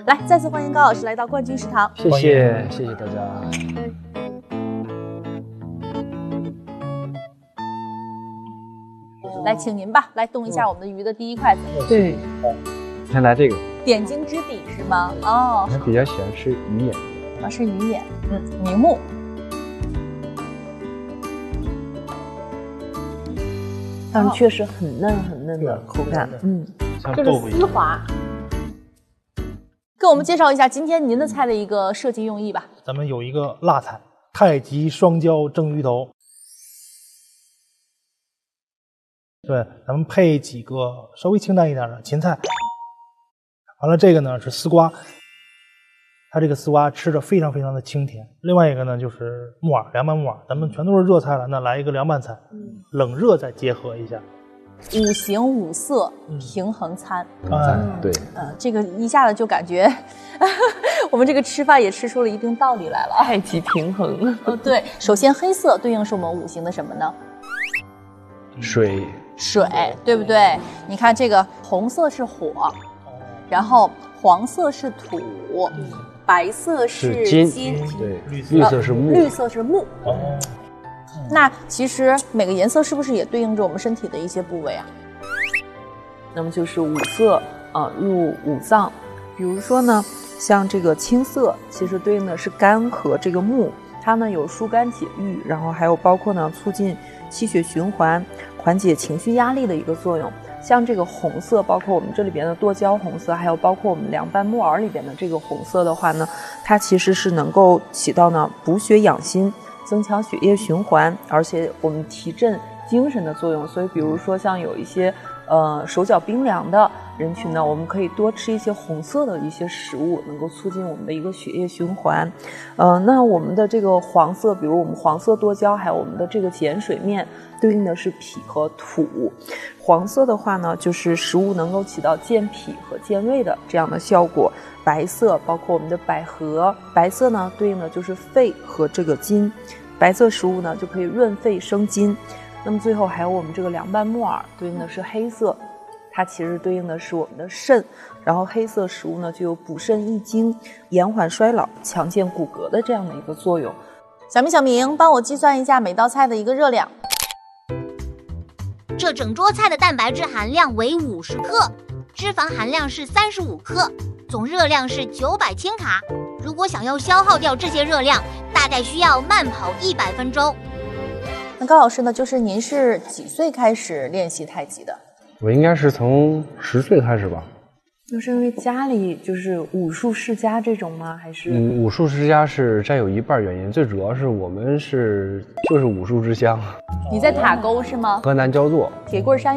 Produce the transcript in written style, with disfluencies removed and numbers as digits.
来，再次欢迎高老师来到冠军食堂。 谢谢大家。 来，请您吧，来动一下我们的鱼的第一筷子。 对，先来这个点睛之笔是吗？哦， 我比较喜欢吃鱼眼。 啊，是鱼眼，明目。 但是确实很嫩很嫩的口感， 像这是丝滑。跟我们介绍一下今天您的菜的一个设计用意吧。 咱们有一个辣菜，太极双椒蒸鱼头。对，咱们配几个稍微清淡一点的芹菜。完了，这个呢是丝瓜，它这个丝瓜吃着非常非常的清甜。另外一个呢就是木耳，凉拌木耳，咱们全都是热菜了，那来一个凉拌菜，冷热再结合一下。 五行五色平衡餐， 对， 这个一下子就感觉我们这个吃饭也吃出了一定道理来了。 太极平衡。 对，首先黑色对应是我们五行的什么呢？ 水， 对不对？你看这个红色是火，然后黄色是土，白色是金， 对，绿色是木， 绿色是木。那其实每个颜色是不是也对应着我们身体的一些部位啊？ 那么就是五色入五脏，比如说呢，像这个青色，其实对应的是肝和这个木，它呢有疏肝解郁，然后还有包括呢促进气血循环、缓解情绪压力的一个作用。像这个红色，包括我们这里边的剁椒红色，还有包括我们凉拌木耳里边的这个红色的话呢，它其实是能够起到呢补血养心、增强血液循环，而且我们提振精神的作用。所以比如说像有一些手脚冰凉的人群呢，我们可以多吃一些红色的一些食物，能够促进我们的一个血液循环。那我们的这个黄色，比如我们黄色剁椒，还有我们的这个碱水面，对应的是脾和土。黄色的话呢，就是食物能够起到健脾和健胃的这样的效果。白色包括我们的百合，白色呢对应的就是肺和这个筋，白色食物呢就可以润肺生津。那么最后还有我们这个凉拌木耳，对应的是黑色，它其实对应的是我们的肾，然后黑色食物呢就有补肾益精、延缓衰老、强健骨骼的这样的一个作用。 小明帮我计算一下每道菜的一个热量。 这整桌菜的蛋白质含量为50克，脂肪含量是35克，总热量是900千卡。如果想要消耗掉这些热量，大概需要慢跑100分钟。 那高老师呢，就是您是几岁开始练习太极的？ 我应该是从10岁开始吧。 就是因为家里就是武术世家这种吗？还是？ 武术世家是占有一半原因，最主要是我们就是武术之乡。 你在塔沟是吗？ 河南焦作。 铁棍山